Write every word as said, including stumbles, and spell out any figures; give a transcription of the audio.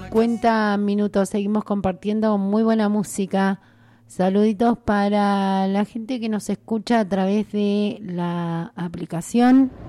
cincuenta minutos. Seguimos compartiendo muy buena música. Saluditos para la gente que nos escucha a través de la aplicación